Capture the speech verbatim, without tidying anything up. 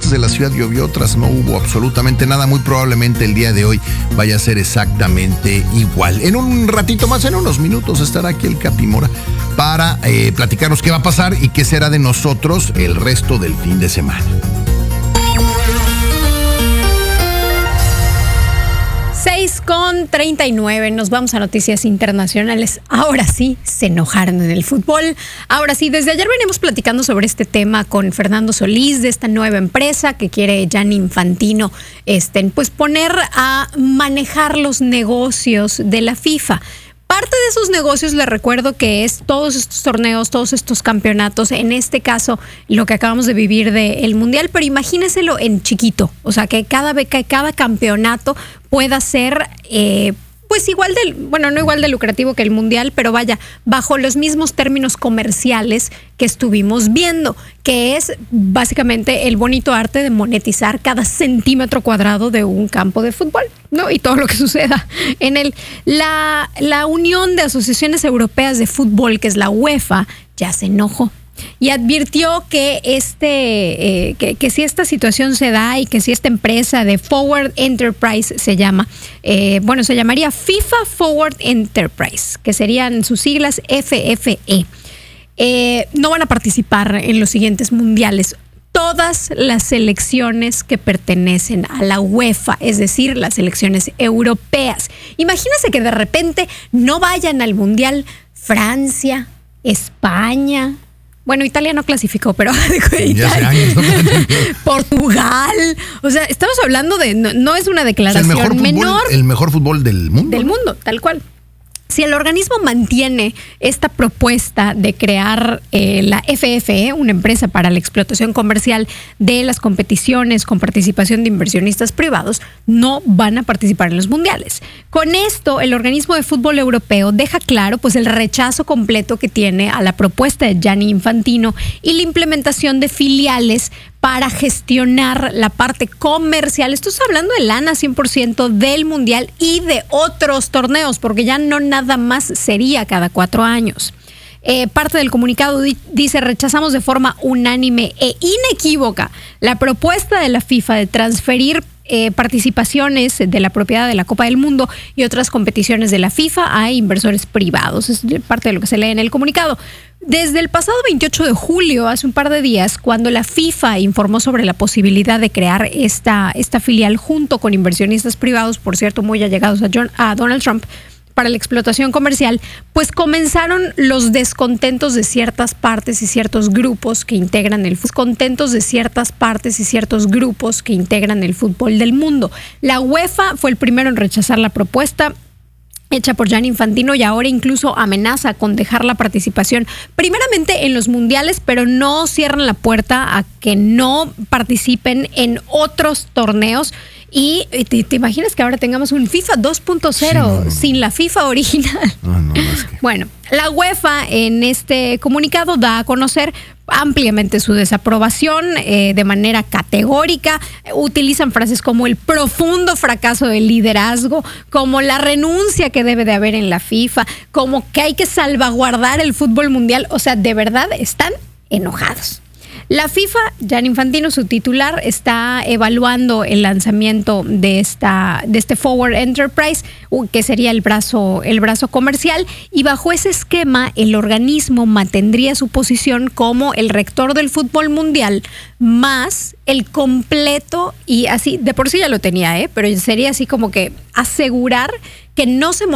partes de la ciudad llovió, otras no hubo absolutamente nada. Muy probablemente el día de hoy vaya a ser exactamente igual. En un ratito más, en unos minutos, estará aquí el Capi Mora para eh, platicarnos qué va a pasar y qué será de nosotros el resto del fin de semana. seis con treinta y nueve, nos vamos a noticias internacionales. Ahora sí, se enojaron en el fútbol. Ahora sí, desde ayer venimos platicando sobre este tema con Fernando Solís, de esta nueva empresa que quiere Gianni Infantino este, pues poner a manejar los negocios de la FIFA. Parte de esos negocios, les recuerdo que es todos estos torneos, todos estos campeonatos, en este caso lo que acabamos de vivir del Mundial, pero imagínenselo en chiquito, o sea, que cada, que cada campeonato pueda ser eh, pues igual de, bueno, no igual de lucrativo que el Mundial, pero vaya, bajo los mismos términos comerciales que estuvimos viendo, que es básicamente el bonito arte de monetizar cada centímetro cuadrado de un campo de fútbol, ¿no? Y todo lo que suceda en él. La, la Unión de Asociaciones Europeas de Fútbol, que es la UEFA, ya se enojó y advirtió que este eh, que, que si esta situación se da y que si esta empresa de Forward Enterprise se llama, eh, bueno, se llamaría FIFA Forward Enterprise, que serían sus siglas F F E, eh, no van a participar en los siguientes mundiales. Todas las selecciones que pertenecen a la UEFA, es decir, las selecciones europeas. Imagínense que de repente no vayan al mundial Francia, España. Bueno, Italia no clasificó, pero ya hace años, ¿no? Portugal. O sea, estamos hablando de, no, no es una declaración o sea, el mejor menor. Fútbol, el mejor fútbol del mundo. Del mundo, tal cual. Si el organismo mantiene esta propuesta de crear eh, la F F E, una empresa para la explotación comercial de las competiciones con participación de inversionistas privados, no van a participar en los mundiales. Con esto, el organismo de fútbol europeo deja claro pues el rechazo completo que tiene a la propuesta de Gianni Infantino y la implementación de filiales para gestionar la parte comercial. Esto está hablando de lana cien por ciento del Mundial y de otros torneos, porque ya no nada más sería cada cuatro años. Eh, parte del comunicado di- dice, rechazamos de forma unánime e inequívoca la propuesta de la FIFA de transferir Eh, participaciones de la propiedad de la Copa del Mundo y otras competiciones de la FIFA a inversores privados. Es parte de lo que se lee en el comunicado. Desde el pasado veintiocho de julio, hace un par de días, cuando la FIFA informó sobre la posibilidad de crear esta, esta filial junto con inversionistas privados, por cierto, muy allegados a, John, a Donald Trump, para la explotación comercial, pues comenzaron los descontentos de ciertas partes y ciertos grupos que integran el descontentos de ciertas partes y ciertos grupos que integran el fútbol del mundo. La UEFA fue el primero en rechazar la propuesta hecha por Gianni Infantino y ahora incluso amenaza con dejar la participación primeramente en los mundiales, pero no cierran la puerta a que no participen en otros torneos. Y te, te imaginas que ahora tengamos un FIFA dos punto cero sí, no, no. sin la FIFA original. No, no, es que... Bueno, la UEFA en este comunicado da a conocer ampliamente su desaprobación eh, de manera categórica. Utilizan frases como el profundo fracaso del liderazgo, como la renuncia que debe de haber en la FIFA, como que hay que salvaguardar el fútbol mundial. O sea, de verdad están enojados. La FIFA, Gianni Infantino, su titular, está evaluando el lanzamiento de esta de este Forward Enterprise, que sería el brazo el brazo comercial, y bajo ese esquema el organismo mantendría su posición como el rector del fútbol mundial, más el completo, y así de por sí ya lo tenía, ¿eh? pero sería así como que asegurar que no se